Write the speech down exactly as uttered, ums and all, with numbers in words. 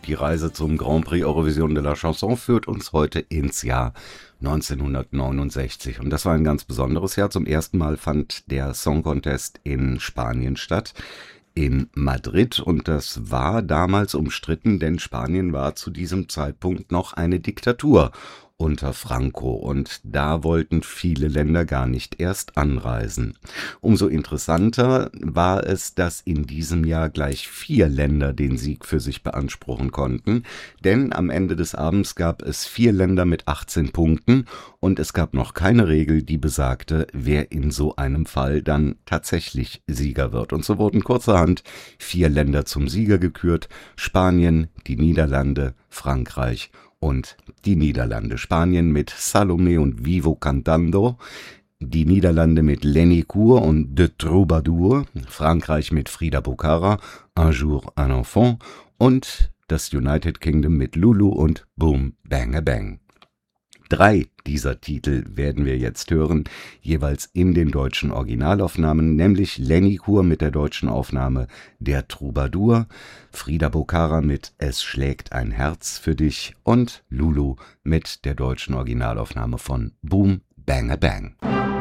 Die Reise zum Grand Prix Eurovision de la Chanson führt uns heute ins Jahr neunzehnhundertneunundsechzig. Und das war ein ganz besonderes Jahr. Zum ersten Mal fand der Song Contest in Spanien statt, in Madrid. Und das war damals umstritten, denn Spanien war zu diesem Zeitpunkt noch eine Diktatur unter Franco, und da wollten viele Länder gar nicht erst anreisen. Umso interessanter war es, dass in diesem Jahr gleich vier Länder den Sieg für sich beanspruchen konnten, denn am Ende des Abends gab es vier Länder mit achtzehn Punkten und es gab noch keine Regel, die besagte, wer in so einem Fall dann tatsächlich Sieger wird. Und so wurden kurzerhand vier Länder zum Sieger gekürt: Spanien, die Niederlande, Frankreich und die Niederlande. Spanien mit Salomé und Vivo Cantando, die Niederlande mit Lenny Cour und De Troubadour, Frankreich mit Frida Bocara, Un jour un enfant und das United Kingdom mit Lulu und Boom Bang a Bang. Drei dieser Titel werden wir jetzt hören, jeweils in den deutschen Originalaufnahmen, nämlich Lenny Cour mit der deutschen Aufnahme Der Troubadour, Frida Bocara mit Es schlägt ein Herz für dich und Lulu mit der deutschen Originalaufnahme von Boom Bang a Bang.